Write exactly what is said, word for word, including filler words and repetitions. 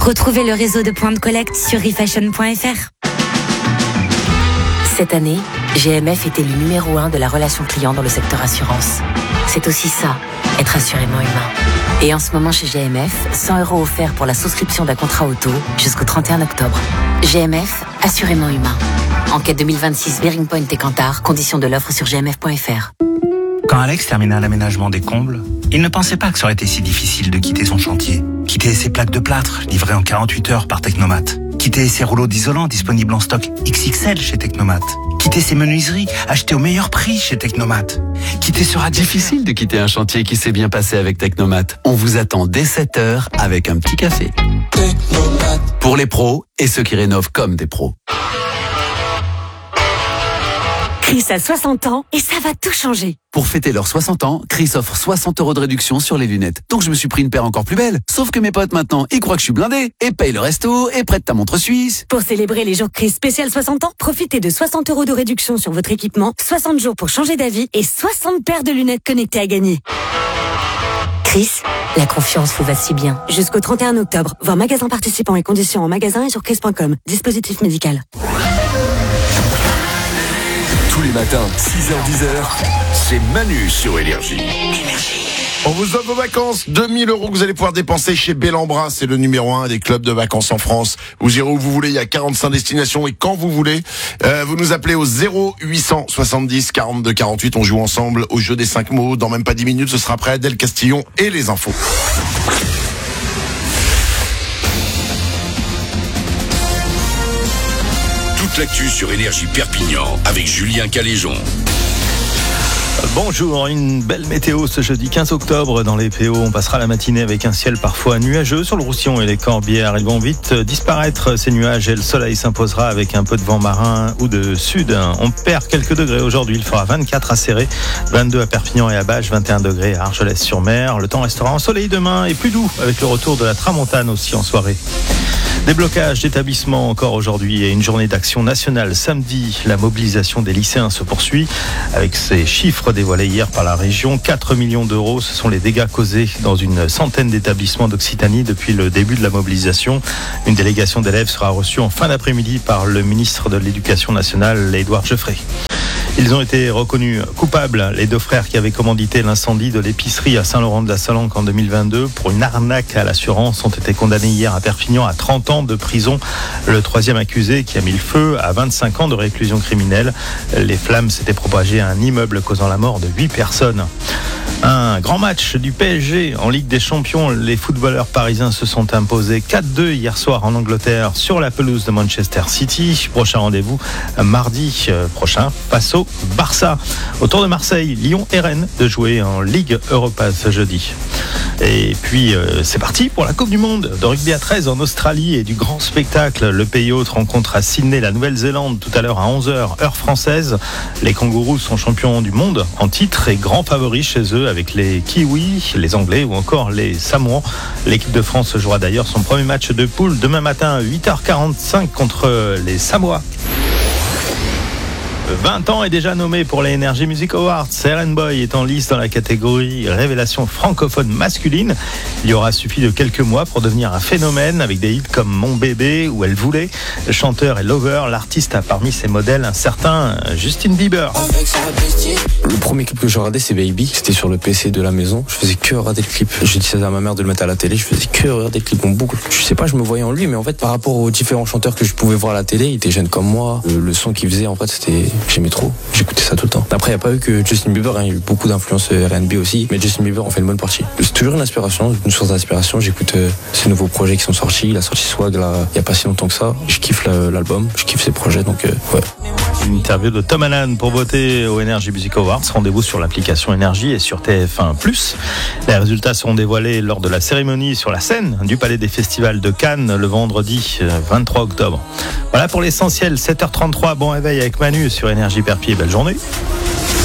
Retrouvez le réseau de points de collecte sur refashion point f r. Cette année, G M F est élu numéro un de la relation client dans le secteur assurance. C'est aussi ça, être assurément humain. Et en ce moment chez G M F, cent euros offerts pour la souscription d'un contrat auto jusqu'au trente et un octobre. G M F, assurément humain. Enquête deux mille vingt-six, Bearing Point et Kantar, conditions de l'offre sur g m f point f r. Quand Alex termina l'aménagement des combles, il ne pensait pas que ça aurait été si difficile de quitter son chantier. Quitter ses plaques de plâtre, livrées en quarante-huit heures par Technomat. Quitter ses rouleaux d'isolant disponibles en stock X X L chez Technomat. Quitter ses menuiseries achetées au meilleur prix chez Technomat. Quitter ce radiateur. Difficile de quitter un chantier qui s'est bien passé avec Technomat. On vous attend dès sept heures avec un petit café. Technomat. Pour les pros et ceux qui rénovent comme des pros. Chris a soixante ans et ça va tout changer. Pour fêter leurs soixante ans, Chris offre soixante euros de réduction sur les lunettes. Donc je me suis pris une paire encore plus belle. Sauf que mes potes maintenant, ils croient que je suis blindé et payent le resto et prêtent ta montre suisse. Pour célébrer les jours Chris spécial soixante ans, profitez de soixante euros de réduction sur votre équipement, soixante jours pour changer d'avis et soixante paires de lunettes connectées à gagner. Chris, la confiance vous va si bien. Jusqu'au trente et un octobre, voir magasin participants et conditions en magasin et sur chris point com. Dispositif médical. Tous les matins, six heures dix heures, c'est Manu sur Énergie. On vous offre vos vacances, deux mille euros que vous allez pouvoir dépenser chez Bellambra, c'est le numéro un des clubs de vacances en France. Vous irez où vous voulez, il y a quarante-cinq destinations et quand vous voulez. Euh, vous nous appelez au zéro huit cent soixante-dix quarante-deux quarante-huit, on joue ensemble au jeu des cinq mots. Dans même pas dix minutes, ce sera après Adèle Castillon et les infos. Toute l'actu sur Énergie Perpignan avec Julien Caléjon. Bonjour, une belle météo ce jeudi quinze octobre dans les P O. On passera la matinée avec un ciel parfois nuageux sur le Roussillon et les Corbières. Ils vont vite disparaître ces nuages et le soleil s'imposera avec un peu de vent marin ou de sud. On perd quelques degrés aujourd'hui, il fera vingt-quatre à Céré, vingt-deux à Perpignan et à Bages, vingt et un degrés à Argelès-sur-Mer. Le temps restera ensoleillé demain et plus doux avec le retour de la tramontane aussi en soirée. Des blocages d'établissements encore aujourd'hui et une journée d'action nationale samedi. La mobilisation des lycéens se poursuit avec ces chiffres dévoilés hier par la région. quatre millions d'euros, ce sont les dégâts causés dans une centaine d'établissements d'Occitanie depuis le début de la mobilisation. Une délégation d'élèves sera reçue en fin d'après-midi par le ministre de l'Éducation nationale, Édouard Geoffrey. Ils ont été reconnus coupables, les deux frères qui avaient commandité l'incendie de l'épicerie à Saint-Laurent-de-la-Salanque en deux mille vingt-deux pour une arnaque à l'assurance, ont été condamnés hier à Perpignan à trente ans de prison. Le troisième accusé qui a mis le feu à vingt-cinq ans de réclusion criminelle. Les flammes s'étaient propagées à un immeuble causant la mort de huit personnes. Un grand match du P S G en Ligue des Champions. Les footballeurs parisiens se sont imposés quatre deux hier soir en Angleterre sur la pelouse de Manchester City. Prochain rendez-vous mardi prochain face au Barça. Autour de Marseille, Lyon et Rennes de jouer en Ligue Europa ce jeudi. Et puis euh, c'est parti pour la Coupe du Monde de rugby à treize en Australie et du grand spectacle. Le pays hôte rencontre à Sydney la Nouvelle-Zélande tout à l'heure à onze heures heure française. Les Kangourous sont champions du monde en titre et grands favoris chez eux avec les Kiwis, les Anglais ou encore les Samoans. L'équipe de France jouera d'ailleurs son premier match de poule demain matin à huit heures quarante-cinq contre les Samoa. vingt ans est déjà nommé pour les Energy Music Awards. Eren Boy est en lice dans la catégorie révélation francophone masculine. Il y aura suffi de quelques mois pour devenir un phénomène avec des hits comme Mon bébé ou Elle voulait. Le chanteur et lover, l'artiste a parmi ses modèles un certain Justin Bieber. Le premier clip que j'ai regardé, c'est Baby. C'était sur le P C de la maison. Je faisais que regarder le clip. J'ai dit à ma mère de le mettre à la télé. Je faisais que regarder le clip en boucle. Je sais pas, je me voyais en lui, mais en fait, par rapport aux différents chanteurs que je pouvais voir à la télé, il était jeune comme moi. Le, le son qu'il faisait, en fait, c'était, j'aimais trop. J'écoutais ça tout le temps. Après, il n'y a pas eu que Justin Bieber, hein. Il y a eu beaucoup d'influences R and B aussi. Mais Justin Bieber en fait une bonne partie. C'est toujours une inspiration, une source d'inspiration. J'écoute euh, ces nouveaux projets qui sont sortis. Il a sorti Swag là, il n'y a pas si longtemps que ça. Je kiffe la, l'album, je kiffe ses projets, donc euh, ouais. Une interview de Tom Allen pour voter au Energy Music Awards. Rendez-vous sur l'application Énergie et sur T F un plus. Les résultats seront dévoilés lors de la cérémonie sur la scène du Palais des Festivals de Cannes le vendredi vingt-trois octobre. Voilà pour l'essentiel, sept heures trente-trois. Bon réveil avec Manu sur Énergie Perpignan. Belle journée.